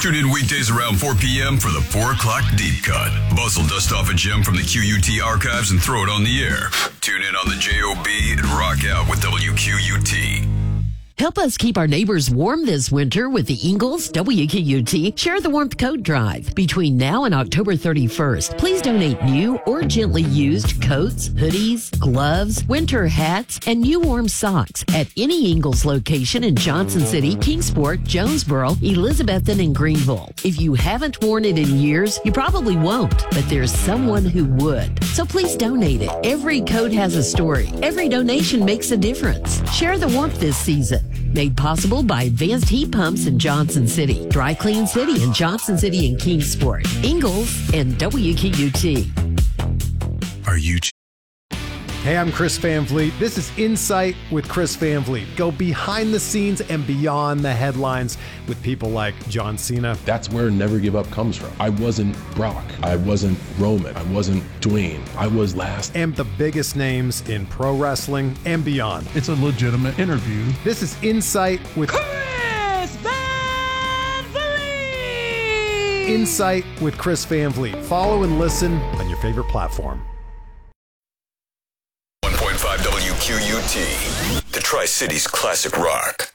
Tune in weekdays around 4 p.m. for the 4 o'clock deep cut. Buzz will dust off a gem from the QUT archives and throw it on the air. Tune in on the JOB and rock out with WQUT. Help us keep our neighbors warm this winter with the Ingles WQUT Share the Warmth Coat Drive. Between now and October 31st, please donate new or gently used coats, hoodies, gloves, winter hats, and new warm socks at any Ingles location in Johnson City, Kingsport, Jonesboro, Elizabethton, and Greenville. If you haven't worn it in years, you probably won't, but there's someone who would. So please donate it. Every coat has a story. Every donation makes a difference. Share the warmth this season. Made possible by Advanced Heat Pumps in Johnson City, Dry Clean City in Johnson City and Kingsport, Ingles, and WQUT. Are you... Hey, I'm Chris Van Vliet. This is Insight with Chris Van Vliet. Go behind the scenes and beyond the headlines with people like John Cena. That's where Never Give Up comes from. I wasn't Brock. I wasn't Roman. I wasn't Dwayne. I was last. And the biggest names in pro wrestling and beyond. It's a legitimate interview. This is Insight with Chris Van Vliet. Insight with Chris Van Vliet. Follow and listen on your favorite platform. 1.5 WQUT, the Tri-Cities classic rock.